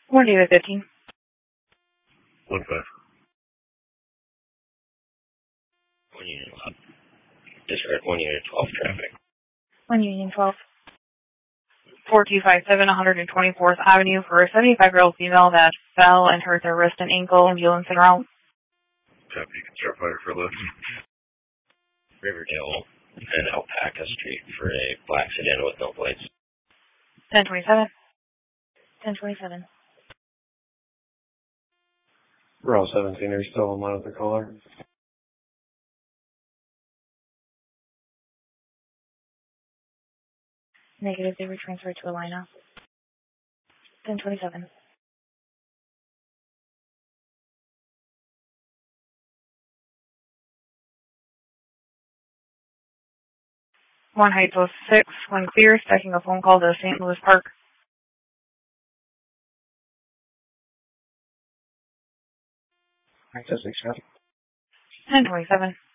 1 Unit 15. 1-5. 1 Unit 11. Disregard 1 Unit 12 traffic. 1 Union 12. 4257 124th Avenue for a 75-year-old female that fell and hurt their wrist and ankle. Ambulance en route. Copy. You can start fire for lift. Riverdale and Alpaca Street for a black sedan with no plates. 1027. 1027. Row 17, are you still in line with the caller? Negative, they were transferred to a lineup. 1027. One Heights 06, when clear, taking a phone call to St. Louis Park. Access 6 traffic. 1027.